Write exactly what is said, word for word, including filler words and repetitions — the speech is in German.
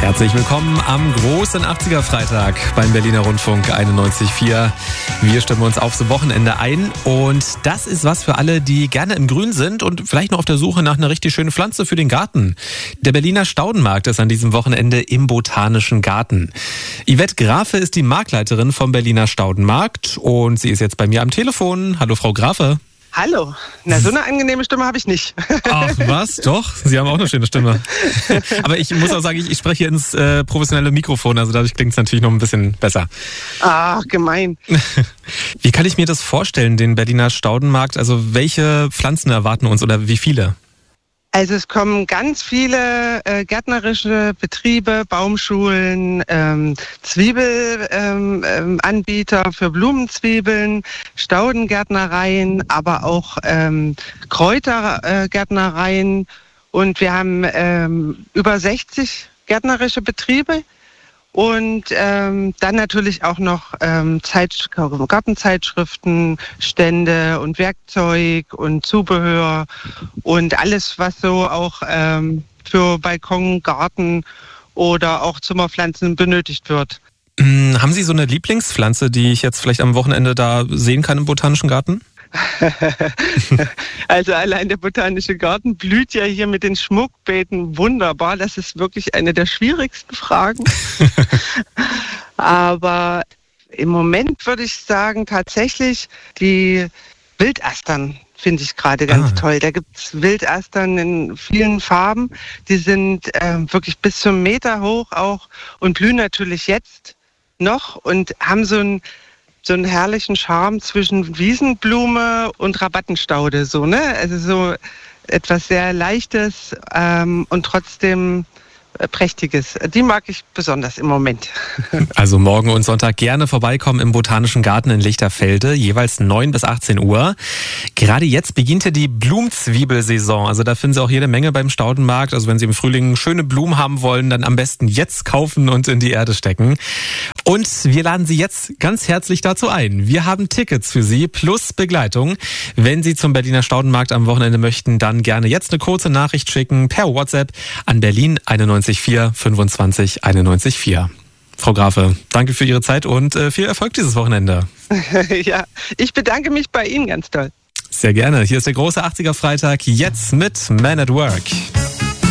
Herzlich willkommen am großen achtziger-Freitag beim Berliner Rundfunk einundneunzig Komma vier. Wir stimmen uns aufs Wochenende ein und das ist was für alle, die gerne im Grün sind und vielleicht noch auf der Suche nach einer richtig schönen Pflanze für den Garten. Der Berliner Staudenmarkt ist an diesem Wochenende im Botanischen Garten. Yvette Grafe ist die Marktleiterin vom Berliner Staudenmarkt und sie ist jetzt bei mir am Telefon. Hallo Frau Grafe. Hallo. Na, so eine angenehme Stimme habe ich nicht. Ach was, doch. Sie haben auch eine schöne Stimme. Aber ich muss auch sagen, ich, ich spreche hier ins äh, professionelle Mikrofon, also dadurch klingt es natürlich noch ein bisschen besser. Ach, gemein. Wie kann ich mir das vorstellen, den Berliner Staudenmarkt? Also welche Pflanzen erwarten uns oder wie viele? Also es kommen ganz viele äh, gärtnerische Betriebe, Baumschulen, ähm, Zwiebelanbieter ähm, für Blumenzwiebeln, Staudengärtnereien, aber auch ähm, Kräutergärtnereien. Und wir haben ähm, über sechzig gärtnerische Betriebe. Und ähm, dann natürlich auch noch ähm, Zeit, Gartenzeitschriften, Stände und Werkzeug und Zubehör und alles, was so auch ähm, für Balkon, Garten oder auch Zimmerpflanzen benötigt wird. Hm, haben Sie so eine Lieblingspflanze, die ich jetzt vielleicht am Wochenende da sehen kann im Botanischen Garten? Also allein der Botanische Garten blüht ja hier mit den Schmuckbeeten wunderbar. Das ist wirklich eine der schwierigsten Fragen. Aber im Moment würde ich sagen, tatsächlich die Wildastern finde ich gerade ganz ah. toll. Da gibt es Wildastern in vielen Farben. Die sind äh, wirklich bis zum Meter hoch auch und blühen natürlich jetzt noch und haben so ein so einen herrlichen Charme zwischen Wiesenblume und Rabattenstaude, so, ne? Also so etwas sehr Leichtes ähm, und trotzdem äh, Prächtiges. Die mag ich besonders im Moment. Also morgen und Sonntag gerne vorbeikommen im Botanischen Garten in Lichterfelde, jeweils neun bis achtzehn Uhr. Gerade jetzt beginnt ja die Blumenzwiebelsaison. Also da finden Sie auch jede Menge beim Staudenmarkt. Also wenn Sie im Frühling schöne Blumen haben wollen, dann am besten jetzt kaufen und in die Erde stecken. Und wir laden Sie jetzt ganz herzlich dazu ein. Wir haben Tickets für Sie plus Begleitung. Wenn Sie zum Berliner Staudenmarkt am Wochenende möchten, dann gerne jetzt eine kurze Nachricht schicken per WhatsApp an Berlin einundneunzig vier fünfundzwanzig einundneunzig vier. Frau Grafe, danke für Ihre Zeit und äh, viel Erfolg dieses Wochenende. Ja, ich bedanke mich bei Ihnen ganz doll. Sehr gerne. Hier ist der große achtziger-Freitag, jetzt mit Man at Work.